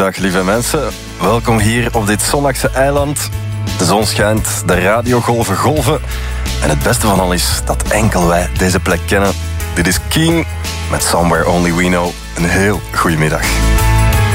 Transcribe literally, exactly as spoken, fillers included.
Dag lieve mensen, welkom hier op dit zondagse eiland. De zon schijnt, de radiogolven golven. En het beste van al is dat enkel wij deze plek kennen. Dit is Keen met Somewhere Only We Know. Een heel goede middag.